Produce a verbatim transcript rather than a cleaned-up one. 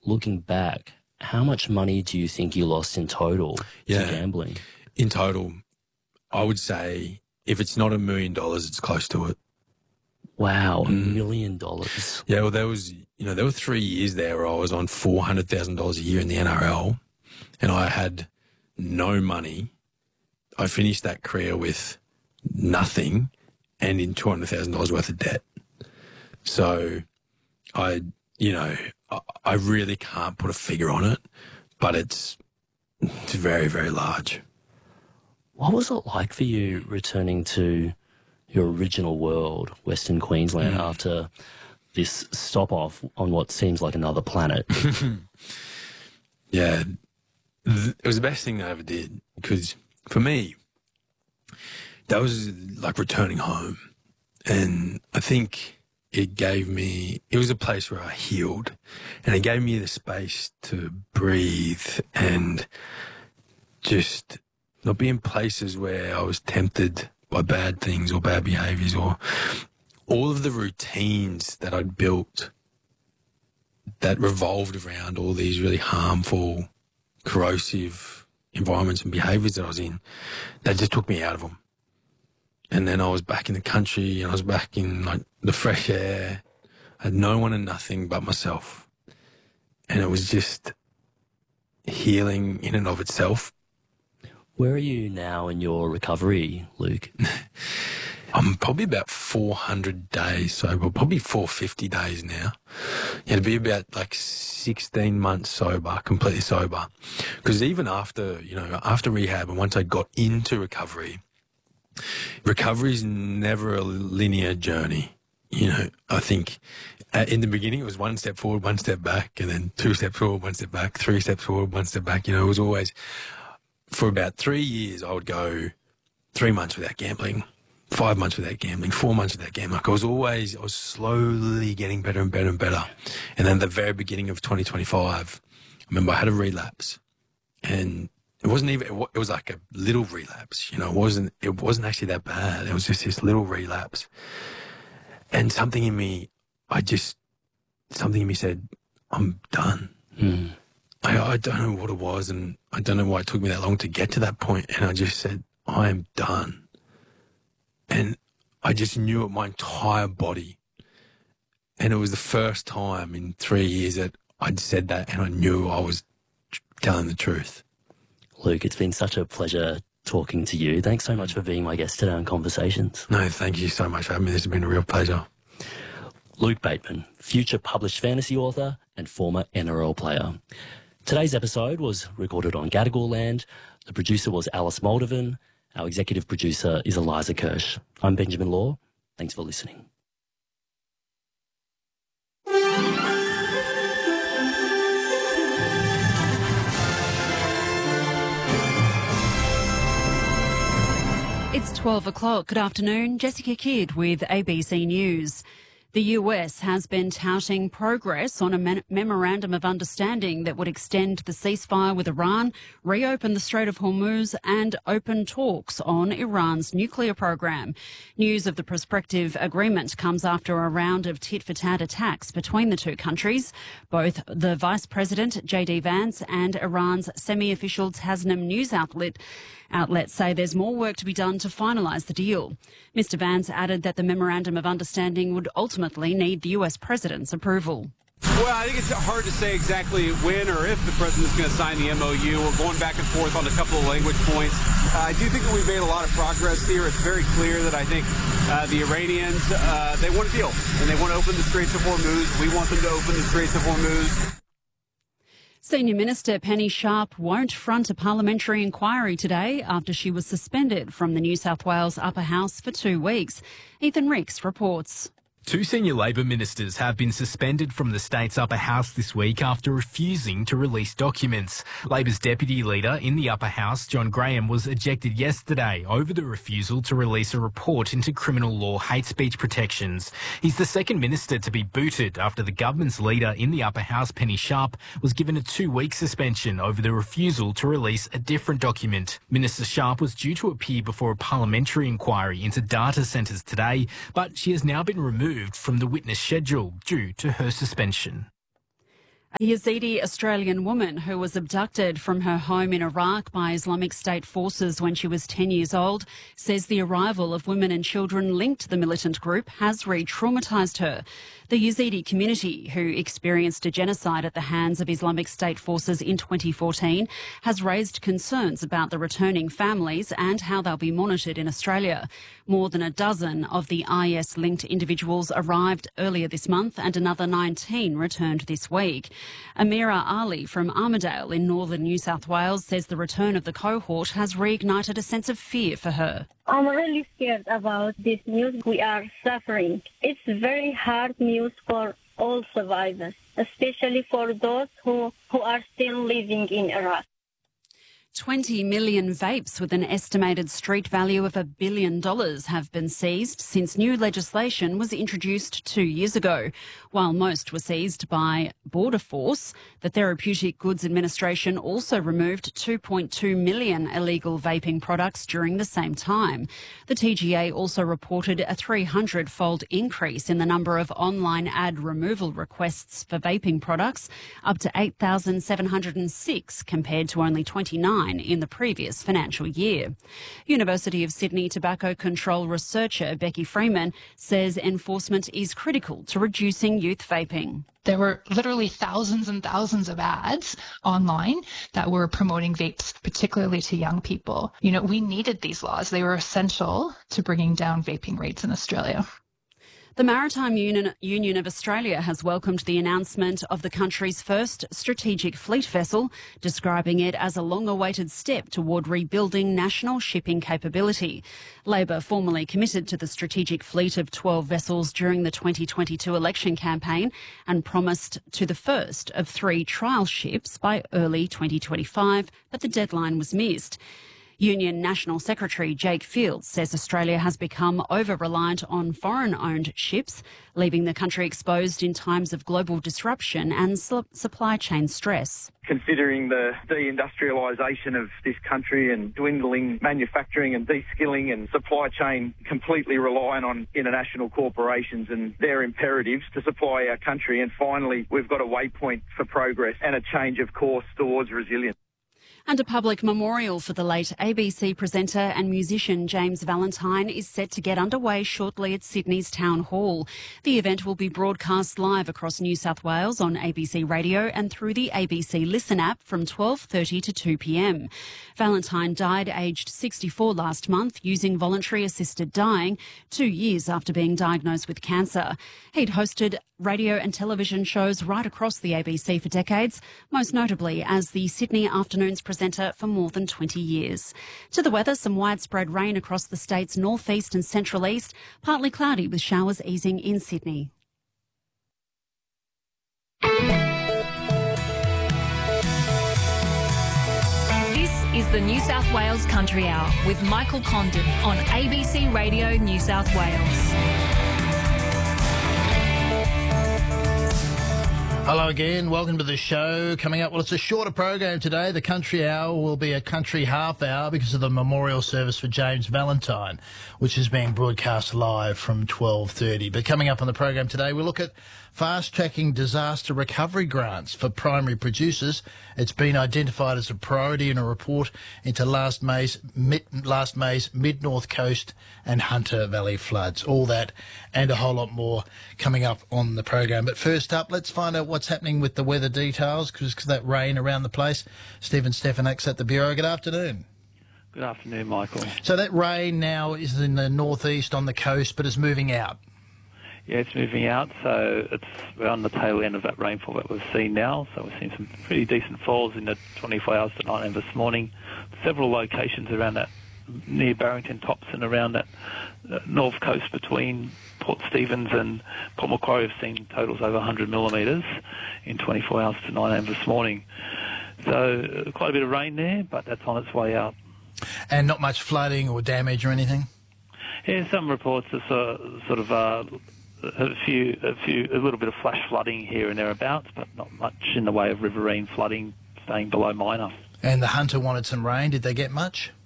looking back, how much money do you think you lost in total yeah. to gambling? In total, I would say if it's not a million dollars, it's close to it. Wow, a Mm. million dollars. Yeah, well, there was, you know, there were three years there where I was on four hundred thousand dollars a year in the N R L and I had no money. I finished that career with nothing and in two hundred thousand dollars worth of debt. So I, you know, I, I really can't put a figure on it, but it's, it's very, very large. What was it like for you returning to your original world, Western Queensland, Mm. after this stop-off on what seems like another planet? Yeah, it was the best thing I ever did because for me, that was like returning home. And I think it gave me, it was a place where I healed and it gave me the space to breathe and just not be in places where I was tempted by bad things or bad behaviours or all of the routines that I'd built that revolved around all these really harmful, corrosive environments and behaviours that I was in, that just took me out of them. And then I was back in the country and I was back in like the fresh air. I had no one and nothing but myself. And it was just healing in and of itself. Where are you now in your recovery, Luke? I'm probably about four hundred days sober, probably four hundred fifty days now. Yeah, it'd be about like sixteen months sober, completely sober. Because even after, you know, after rehab and once I got into recovery, recovery is never a linear journey. You know, I think uh, in the beginning it was one step forward, one step back, and then two steps forward, one step back, three steps forward, one step back. You know, it was always, for about three years, I would go three months without gambling, five months without gambling, four months without gambling. Like I was always, I was slowly getting better and better and better. And then at the very beginning of twenty twenty-five, I remember I had a relapse and it wasn't even, it was like a little relapse, you know, it wasn't, it wasn't actually that bad. It was just this little relapse. And something in me, I just, something in me said, I'm done. Mm. I, I don't know what it was and I don't know why it took me that long to get to that point. And I just said, I am done. And I just knew it, my entire body. And it was the first time in three years that I'd said that and I knew I was telling the truth. Luke, it's been such a pleasure talking to you. Thanks so much for being my guest today on Conversations. No, thank you so much for having me. This has been a real pleasure. Luke Bateman, future published fantasy author and former N R L player. Today's episode was recorded on Gadigal land. The producer was Alice Moldovan. Our executive producer is Eliza Kirsch. I'm Benjamin Law. Thanks for listening. It's twelve o'clock. Good afternoon. Jessica Kidd with A B C News. The U S has been touting progress on a me- memorandum of understanding that would extend the ceasefire with Iran, reopen the Strait of Hormuz and open talks on Iran's nuclear program. News of the prospective agreement comes after a round of tit-for-tat attacks between the two countries. Both the Vice President, J D Vance, and Iran's semi-official Tasnim news outlet Outlets say there's more work to be done to finalise the deal. Mister Vance added that the memorandum of understanding would ultimately need the U S president's approval. Well, I think it's hard to say exactly when or if the president's going to sign the M O U. We're going back and forth on a couple of language points. Uh, I do think that we've made a lot of progress here. It's very clear that I think uh, the Iranians, uh, they want a deal, and they want to open the Straits of Hormuz. We want them to open the Straits of Hormuz. Senior Minister Penny Sharp won't front a parliamentary inquiry today after she was suspended from the New South Wales Upper House for two weeks. Ethan Ricks reports. Two senior Labor ministers have been suspended from the state's upper house this week after refusing to release documents. Labor's deputy leader in the upper house, John Graham, was ejected yesterday over the refusal to release a report into criminal law hate speech protections. He's the second minister to be booted after the government's leader in the upper house, Penny Sharp, was given a two-week suspension over the refusal to release a different document. Minister Sharp was due to appear before a parliamentary inquiry into data centres today, but she has now been removed from the witness schedule due to her suspension. A Yazidi Australian woman who was abducted from her home in Iraq by Islamic State forces when she was ten years old says the arrival of women and children linked to the militant group has re-traumatised her. The Yazidi community, who experienced a genocide at the hands of Islamic State forces in twenty fourteen, has raised concerns about the returning families and how they'll be monitored in Australia. More than a dozen of the I S-linked individuals arrived earlier this month and another nineteen returned this week. Amira Ali from Armidale in northern New South Wales says the return of the cohort has reignited a sense of fear for her. I'm really scared about this news. We are suffering. It's very hard news for all survivors, especially for those who, who are still living in Iraq. twenty million vapes with an estimated street value of a billion dollars have been seized since new legislation was introduced two years ago. While most were seized by Border Force, the Therapeutic Goods Administration also removed two point two million illegal vaping products during the same time. The T G A also reported a three hundred fold increase in the number of online ad removal requests for vaping products, up to eight thousand seven hundred six compared to only twenty-nine in the previous financial year. University of Sydney tobacco control researcher Becky Freeman says enforcement is critical to reducing youth vaping. There were literally thousands and thousands of ads online that were promoting vapes, particularly to young people. You know, we needed these laws. They were essential to bringing down vaping rates in Australia. The Maritime Union, Union of Australia has welcomed the announcement of the country's first strategic fleet vessel, describing it as a long-awaited step toward rebuilding national shipping capability. Labor formally committed to the strategic fleet of twelve vessels during the twenty twenty-two election campaign and promised to the first of three trial ships by early twenty twenty-five, but the deadline was missed. Union National Secretary Jake Fields says Australia has become over-reliant on foreign-owned ships, leaving the country exposed in times of global disruption and su- supply chain stress. Considering the deindustrialisation of this country and dwindling manufacturing and de-skilling and supply chain completely reliant on international corporations and their imperatives to supply our country. And finally, we've got a waypoint for progress and a change of course towards resilience. And a public memorial for the late A B C presenter and musician James Valentine is set to get underway shortly at Sydney's Town Hall. The event will be broadcast live across New South Wales on A B C Radio and through the A B C Listen app from twelve thirty to two p m. Valentine died aged sixty-four last month using voluntary assisted dying, two years after being diagnosed with cancer. He'd hosted radio and television shows right across the A B C for decades, most notably as the Sydney Afternoons presenter for more than twenty years. To the weather, some widespread rain across the state's northeast and central east, partly cloudy with showers easing in Sydney. This is the New South Wales Country Hour with Michael Condon on A B C Radio New South Wales. Hello again, welcome to the show. Coming up, well, it's a shorter program today. The Country Hour will be a country half hour because of the memorial service for James Valentine, which is being broadcast live from twelve thirty. But coming up on the program today, we'll look at fast-tracking disaster recovery grants for primary producers. It's been identified as a priority in a report into last May's mid, last May's mid-North Coast and Hunter Valley floods. All that and a whole lot more coming up on the program. But first up, let's find out what's happening with the weather details because of that rain around the place. Stephen Stefanak's at the Bureau. Good afternoon. Good afternoon, Michael. So that rain now is in the northeast on the coast, but is moving out. Yeah, it's moving out, so it's we're on the tail end of that rainfall that we've seen now. So we've seen some pretty decent falls in the twenty-four hours to nine a.m. this morning. Several locations around that, near Barrington Tops and around that uh, north coast between Port Stephens and Port Macquarie have seen totals over one hundred millimetres in twenty-four hours to nine a.m. this morning. So uh, quite a bit of rain there, but that's on its way out. And not much flooding or damage or anything? Yeah, some reports are sort of, sort of uh, a few, a few, a little bit of flash flooding here and thereabouts, but not much in the way of riverine flooding, staying below minor. And the Hunter wanted some rain. Did they get much?